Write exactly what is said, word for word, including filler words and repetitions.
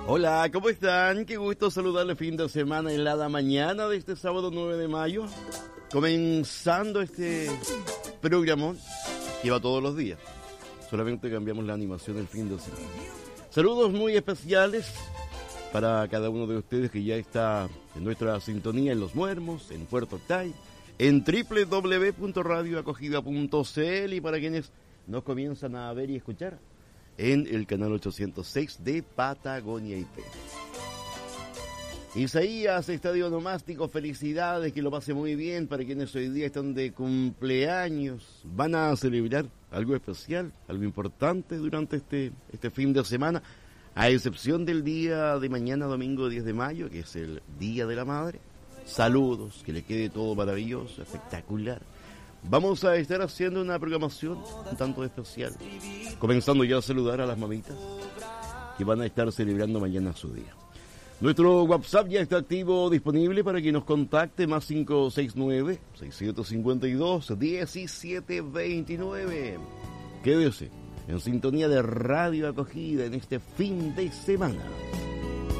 Hola, ¿cómo están? Qué gusto saludarle fin de semana en la mañana de este sábado nueve de mayo. Comenzando este programón que va todos los días. Solamente cambiamos la animación del fin de semana. Saludos muy especiales para cada uno de ustedes que ya está en nuestra sintonía en Los Muermos, en Puerto Octay, en doble u doble u doble u punto radio acogida punto c l y para quienes nos comienzan a ver y escuchar en el canal ochocientos seis de Patagonia I P. Isaías, Estadio Nomástico, felicidades, que lo pase muy bien para quienes hoy día están de cumpleaños. Van a celebrar algo especial, algo importante durante este, este fin de semana, a excepción del día de mañana, domingo diez de mayo, que es el Día de la Madre. Saludos, que le quede todo maravilloso, espectacular. Vamos a estar haciendo una programación un tanto especial, comenzando ya a saludar a las mamitas que van a estar celebrando mañana su día. Nuestro WhatsApp ya está activo, disponible para que nos contacte, más cinco seis nueve, seiscientos cincuenta y dos, diecisiete veintinueve. Quédese en sintonía de Radio Acogida en este fin de semana.